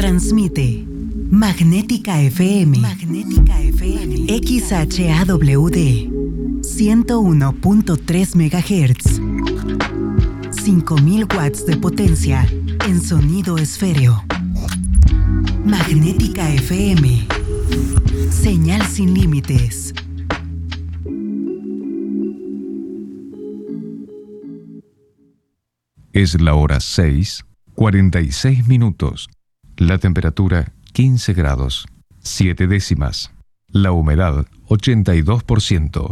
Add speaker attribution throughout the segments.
Speaker 1: Transmite Magnética FM. Magnética FM. XHAWD 101.3 MHz. 5000 watts de potencia en sonido esféreo. Magnética FM. Señal sin límites.
Speaker 2: Es la hora 6:46. La temperatura 15 grados, 7 décimas. La humedad 82%.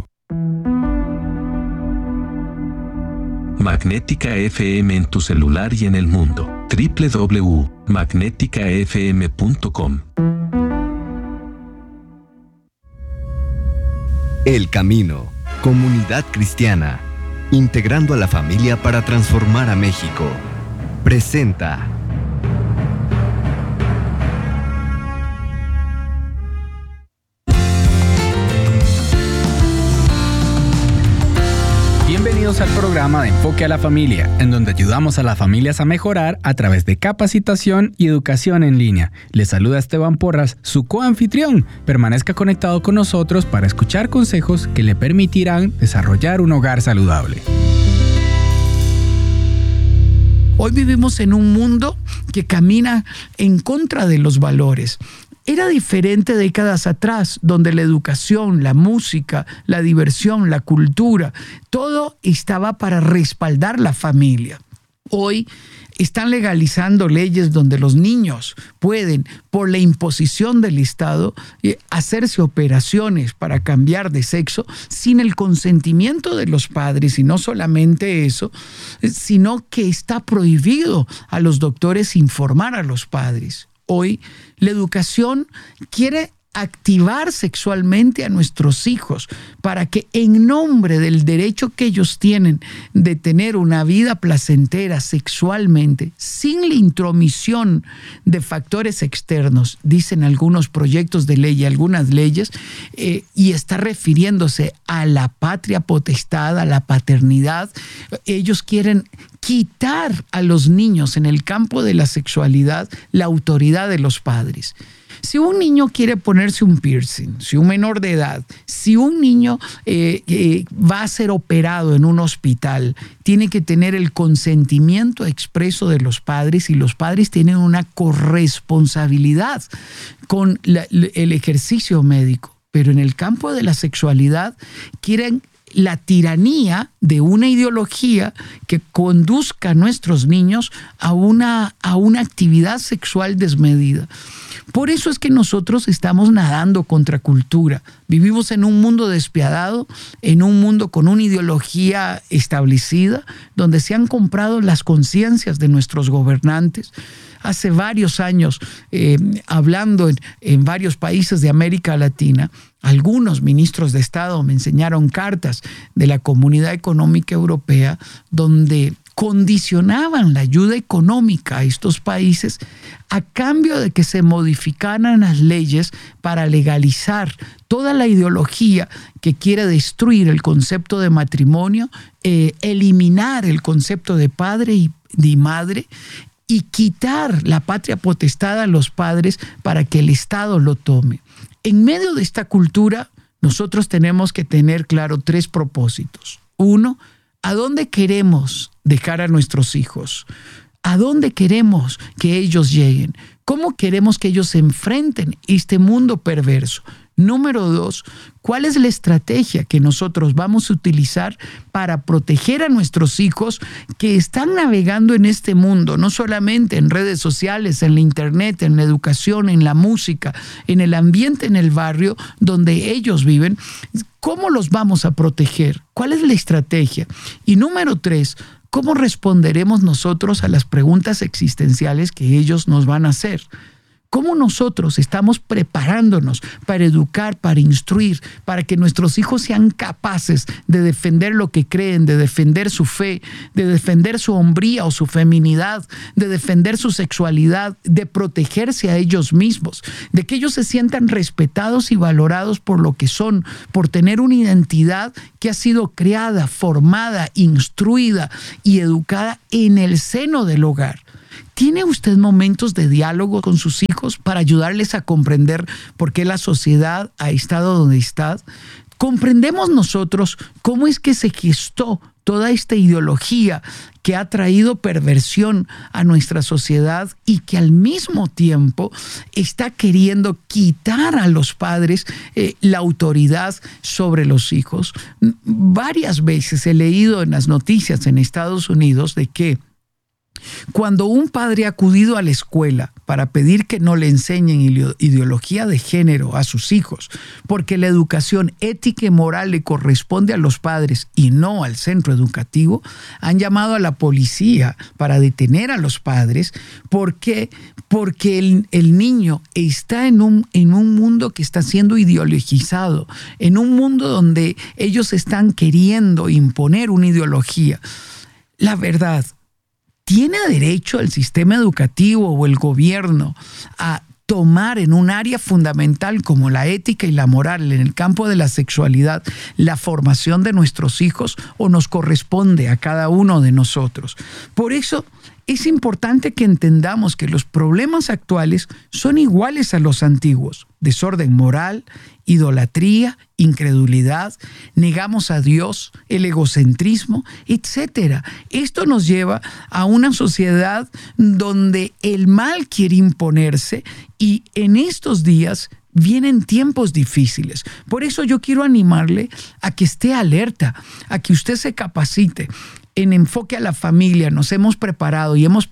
Speaker 3: Magnética FM en tu celular y en el mundo. www.magneticafm.com.
Speaker 4: El Camino, comunidad cristiana, integrando a la familia para transformar a México. Presenta.
Speaker 5: Bienvenidos al programa de Enfoque a la Familia, en donde ayudamos a las familias a mejorar a través de capacitación y educación en línea. Les saluda Esteban Porras, su coanfitrión. Permanezca conectado con nosotros para escuchar consejos que le permitirán desarrollar un hogar saludable.
Speaker 6: Hoy vivimos en un mundo que camina en contra de los valores. Era diferente décadas atrás, donde la educación, la música, la diversión, la cultura, todo estaba para respaldar la familia. Hoy están legalizando leyes donde los niños pueden, por la imposición del Estado, hacerse operaciones para cambiar de sexo sin el consentimiento de los padres. Y no solamente eso, sino que está prohibido a los doctores informar a los padres. Hoy la educación quiere activar sexualmente a nuestros hijos para que, en nombre del derecho que ellos tienen de tener una vida placentera sexualmente, sin la intromisión de factores externos, dicen algunos proyectos de ley y algunas leyes, y está refiriéndose a la patria potestad, a la paternidad. Ellos quieren quitar a los niños en el campo de la sexualidad la autoridad de los padres. Si un niño quiere ponerse un piercing, si un menor de edad, si un niño va a ser operado en un hospital, tiene que tener el consentimiento expreso de los padres, y los padres tienen una corresponsabilidad con el ejercicio médico. Pero en el campo de la sexualidad quieren la tiranía de una ideología que conduzca a nuestros niños a una actividad sexual desmedida. Por eso es que nosotros estamos nadando contra cultura. Vivimos en un mundo despiadado, en un mundo con una ideología establecida, donde se han comprado las conciencias de nuestros gobernantes. Hace varios años, hablando en varios países de América Latina, algunos ministros de Estado me enseñaron cartas de la Comunidad Económica Europea donde condicionaban la ayuda económica a estos países a cambio de que se modificaran las leyes para legalizar toda la ideología que quiere destruir el concepto de matrimonio, eliminar el concepto de padre y de madre, y quitar la patria potestad a los padres para que el Estado lo tome. En medio de esta cultura, nosotros tenemos que tener claro 3 propósitos. 1, ¿a dónde queremos dejar a nuestros hijos? ¿A dónde queremos que ellos lleguen? ¿Cómo queremos que ellos se enfrenten este mundo perverso? Número 2, ¿cuál es la estrategia que nosotros vamos a utilizar para proteger a nuestros hijos que están navegando en este mundo, no solamente en redes sociales, en la internet, en la educación, en la música, en el ambiente, en el barrio donde ellos viven? ¿Cómo los vamos a proteger? ¿Cuál es la estrategia? Y número 3, ¿cómo responderemos nosotros a las preguntas existenciales que ellos nos van a hacer? ¿Cómo nosotros estamos preparándonos para educar, para instruir, para que nuestros hijos sean capaces de defender lo que creen, de defender su fe, de defender su hombría o su feminidad, de defender su sexualidad, de protegerse a ellos mismos, de que ellos se sientan respetados y valorados por lo que son, por tener una identidad que ha sido creada, formada, instruida y educada en el seno del hogar? ¿Tiene usted momentos de diálogo con sus hijos para ayudarles a comprender por qué la sociedad ha estado donde está? ¿Comprendemos nosotros cómo es que se gestó toda esta ideología que ha traído perversión a nuestra sociedad y que al mismo tiempo está queriendo quitar a los padres la autoridad sobre los hijos? Varias veces he leído en las noticias en Estados Unidos de que cuando un padre ha acudido a la escuela para pedir que no le enseñen ideología de género a sus hijos, porque la educación ética y moral le corresponde a los padres y no al centro educativo, han llamado a la policía para detener a los padres porque el niño está en un mundo que está siendo ideologizado, en un mundo donde ellos están queriendo imponer una ideología. La verdad, ¿tiene derecho el sistema educativo o el gobierno a tomar en un área fundamental como la ética y la moral, en el campo de la sexualidad, la formación de nuestros hijos, o nos corresponde a cada uno de nosotros? Por eso es importante que entendamos que los problemas actuales son iguales a los antiguos: desorden moral, idolatría, incredulidad, negamos a Dios, el egocentrismo, etc. Esto nos lleva a una sociedad donde el mal quiere imponerse, y en estos días vienen tiempos difíciles. Por eso yo quiero animarle a que esté alerta, a que usted se capacite. En Enfoque a la Familia nos hemos preparado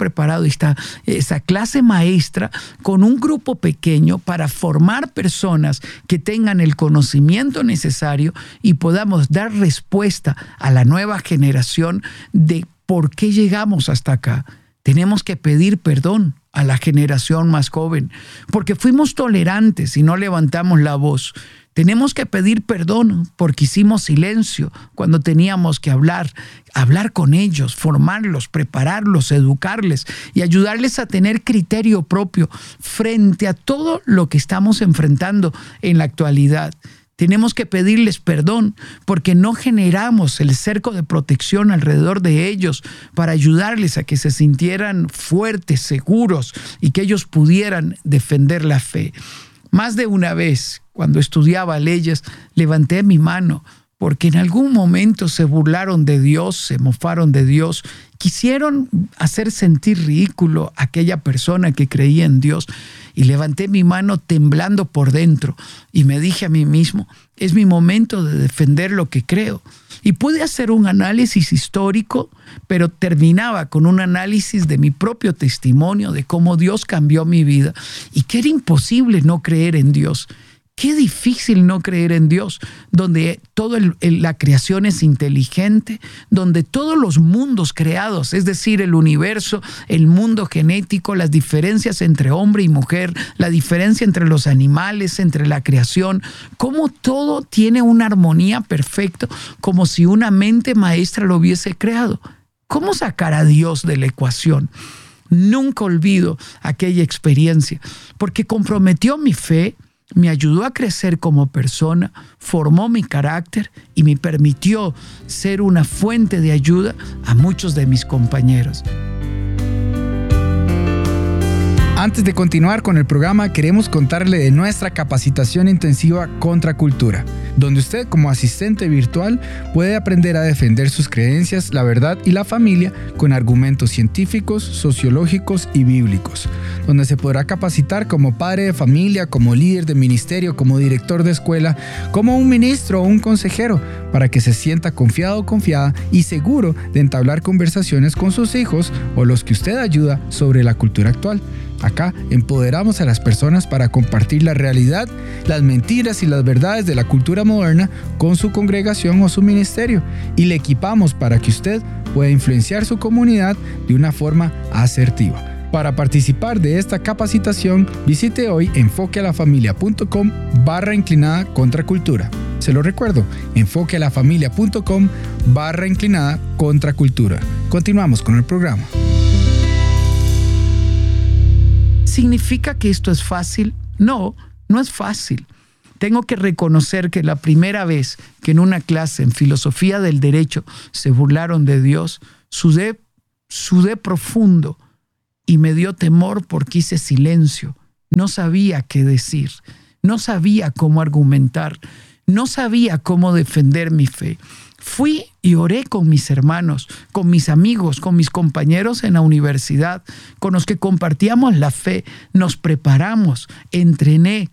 Speaker 6: esta clase maestra con un grupo pequeño para formar personas que tengan el conocimiento necesario y podamos dar respuesta a la nueva generación de por qué llegamos hasta acá. Tenemos que pedir perdón a la generación más joven porque fuimos tolerantes y no levantamos la voz. Tenemos que pedir perdón porque hicimos silencio cuando teníamos que hablar con ellos, formarlos, prepararlos, educarles y ayudarles a tener criterio propio frente a todo lo que estamos enfrentando en la actualidad. Tenemos que pedirles perdón porque no generamos el cerco de protección alrededor de ellos para ayudarles a que se sintieran fuertes, seguros y que ellos pudieran defender la fe. Más de una vez, cuando estudiaba leyes, levanté mi mano porque en algún momento se burlaron de Dios, se mofaron de Dios, quisieron hacer sentir ridículo a aquella persona que creía en Dios. Y levanté mi mano temblando por dentro y me dije a mí mismo, es mi momento de defender lo que creo. Y pude hacer un análisis histórico, pero terminaba con un análisis de mi propio testimonio, de cómo Dios cambió mi vida y que era imposible no creer en Dios. Qué difícil no creer en Dios, donde toda la creación es inteligente, donde todos los mundos creados, es decir, el universo, el mundo genético, las diferencias entre hombre y mujer, la diferencia entre los animales, entre la creación, cómo todo tiene una armonía perfecta, como si una mente maestra lo hubiese creado. ¿Cómo sacar a Dios de la ecuación? Nunca olvido aquella experiencia, porque comprometió mi fe, me ayudó a crecer como persona, formó mi carácter y me permitió ser una fuente de ayuda a muchos de mis compañeros.
Speaker 5: Antes de continuar con el programa, queremos contarle de nuestra capacitación intensiva Contra Cultura, donde usted como asistente virtual puede aprender a defender sus creencias, la verdad y la familia con argumentos científicos, sociológicos y bíblicos, donde se podrá capacitar como padre de familia, como líder de ministerio, como director de escuela, como un ministro o un consejero, para que se sienta confiado o confiada y seguro de entablar conversaciones con sus hijos o los que usted ayuda sobre la cultura actual. Acá empoderamos a las personas para compartir la realidad, las mentiras y las verdades de la cultura moderna con su congregación o su ministerio, y le equipamos para que usted pueda influenciar su comunidad de una forma asertiva. Para participar de esta capacitación, visite hoy enfoquealafamilia.com/contracultura. Se lo recuerdo, enfoquealafamilia.com/contracultura. Continuamos con el programa.
Speaker 6: ¿Significa que esto es fácil? No, no es fácil. Tengo que reconocer que la primera vez que en una clase en filosofía del derecho se burlaron de Dios, sudé profundo y me dio temor porque hice silencio. No sabía qué decir, no sabía cómo argumentar, no sabía cómo defender mi fe. Fui y oré con mis hermanos, con mis amigos, con mis compañeros en la universidad, con los que compartíamos la fe. Nos preparamos, entrené,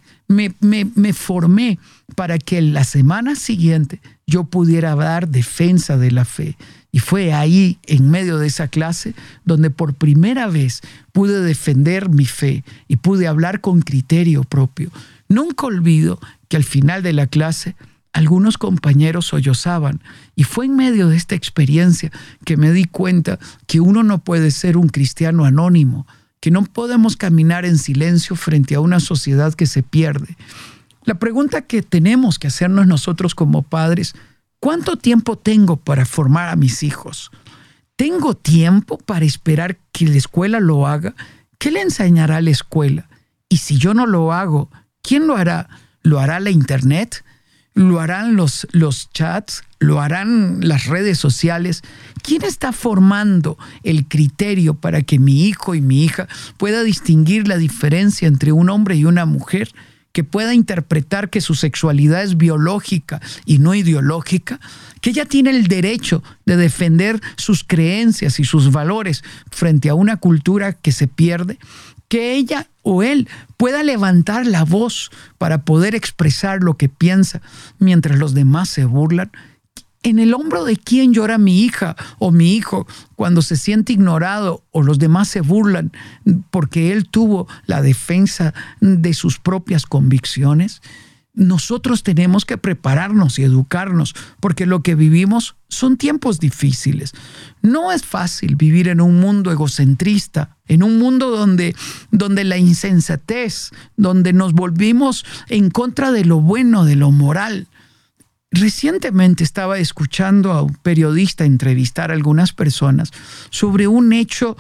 Speaker 6: me formé para que la semana siguiente yo pudiera dar defensa de la fe. Y fue ahí, en medio de esa clase, donde por primera vez pude defender mi fe y pude hablar con criterio propio. Nunca olvido que al final de la clase algunos compañeros sollozaban, y fue en medio de esta experiencia que me di cuenta que uno no puede ser un cristiano anónimo, que no podemos caminar en silencio frente a una sociedad que se pierde. La pregunta que tenemos que hacernos nosotros como padres: ¿cuánto tiempo tengo para formar a mis hijos? ¿Tengo tiempo para esperar que la escuela lo haga? ¿Qué le enseñará la escuela? Y si yo no lo hago, ¿quién lo hará? ¿Lo hará la internet? ¿Lo harán los chats? ¿Lo harán las redes sociales? ¿Quién está formando el criterio para que mi hijo y mi hija pueda distinguir la diferencia entre un hombre y una mujer? Que pueda interpretar que su sexualidad es biológica y no ideológica, que ella tiene el derecho de defender sus creencias y sus valores frente a una cultura que se pierde, que ella o él pueda levantar la voz para poder expresar lo que piensa mientras los demás se burlan. ¿En el hombro de quién llora mi hija o mi hijo cuando se siente ignorado o los demás se burlan porque él tuvo la defensa de sus propias convicciones? Nosotros tenemos que prepararnos y educarnos, porque lo que vivimos son tiempos difíciles. No es fácil vivir en un mundo egocentrista, en un mundo donde la insensatez, donde nos volvimos en contra de lo bueno, de lo moral. Recientemente estaba escuchando a un periodista entrevistar a algunas personas sobre un hecho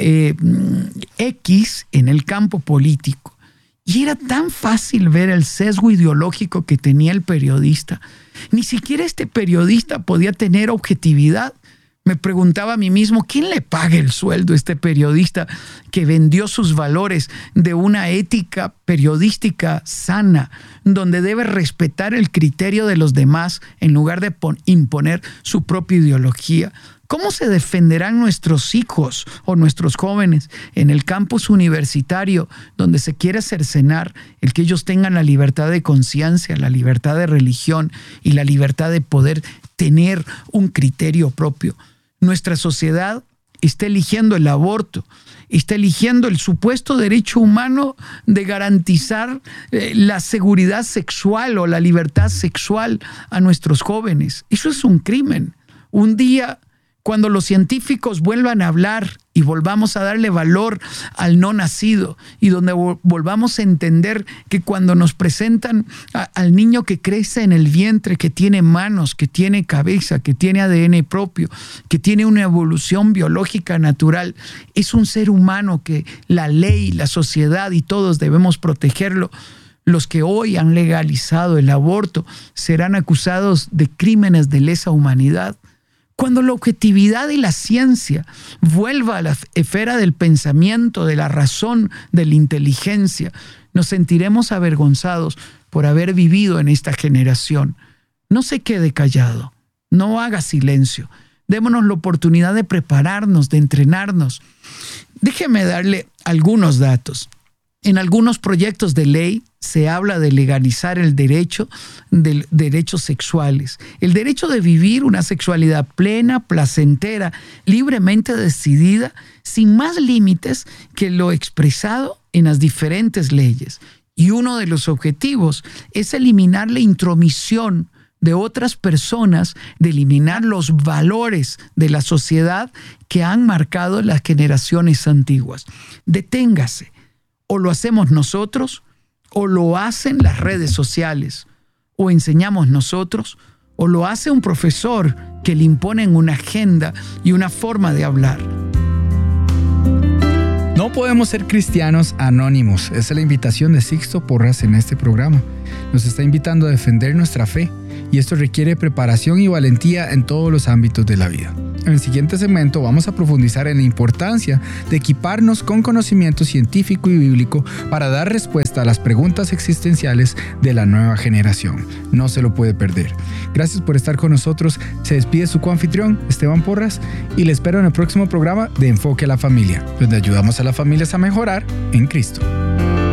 Speaker 6: X en el campo político. Y era tan fácil ver el sesgo ideológico que tenía el periodista. Ni siquiera este periodista podía tener objetividad. Me preguntaba a mí mismo, ¿quién le paga el sueldo a este periodista que vendió sus valores de una ética periodística sana, donde debe respetar el criterio de los demás en lugar de imponer su propia ideología? ¿Cómo se defenderán nuestros hijos o nuestros jóvenes en el campus universitario, donde se quiere cercenar el que ellos tengan la libertad de conciencia, la libertad de religión y la libertad de poder tener un criterio propio? Nuestra sociedad está eligiendo el aborto, está eligiendo el supuesto derecho humano de garantizar la seguridad sexual o la libertad sexual a nuestros jóvenes. Eso es un crimen. Un día, cuando los científicos vuelvan a hablar y volvamos a darle valor al no nacido, y donde volvamos a entender que cuando nos presentan al niño que crece en el vientre, que tiene manos, que tiene cabeza, que tiene ADN propio, que tiene una evolución biológica natural, es un ser humano que la ley, la sociedad y todos debemos protegerlo. Los que hoy han legalizado el aborto serán acusados de crímenes de lesa humanidad. Cuando la objetividad y la ciencia vuelva a la esfera del pensamiento, de la razón, de la inteligencia, nos sentiremos avergonzados por haber vivido en esta generación. No se quede callado, no haga silencio. Démonos la oportunidad de prepararnos, de entrenarnos. Déjeme darle algunos datos. En algunos proyectos de ley se habla de legalizar el derecho de derechos sexuales, el derecho de vivir una sexualidad plena, placentera, libremente decidida, sin más límites que lo expresado en las diferentes leyes. Y uno de los objetivos es eliminar la intromisión de otras personas, de eliminar los valores de la sociedad que han marcado las generaciones antiguas. Deténgase. O lo hacemos nosotros, o lo hacen las redes sociales, o enseñamos nosotros, o lo hace un profesor que le imponen una agenda y una forma de hablar.
Speaker 5: No podemos ser cristianos anónimos. Esa es la invitación de Sixto Porras en este programa. Nos está invitando a defender nuestra fe, y esto requiere preparación y valentía en todos los ámbitos de la vida. En el siguiente segmento vamos a profundizar en la importancia de equiparnos con conocimiento científico y bíblico para dar respuesta a las preguntas existenciales de la nueva generación. No se lo puede perder. Gracias por estar con nosotros. Se despide su coanfitrión, Esteban Porras, y le espero en el próximo programa de Enfoque a la Familia, donde ayudamos a las familias a mejorar en Cristo.